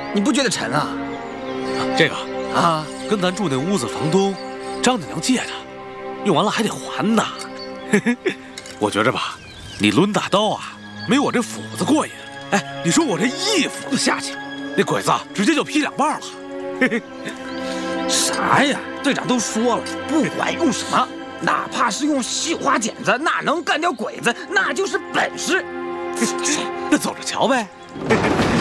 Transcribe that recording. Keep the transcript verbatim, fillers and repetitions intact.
你不觉得沉啊？ 这个啊， 跟咱住那屋子房东张家娘借的，用完了还得还呢。我觉着吧，你抡大刀啊，没我这斧子过瘾。哎，你说我这一斧子下去，那鬼子直接就劈两半了。 啥呀？队长都说了，不管用什么，哪怕是用绣花剪子，那能干掉鬼子，那就是本事。 那走着瞧呗。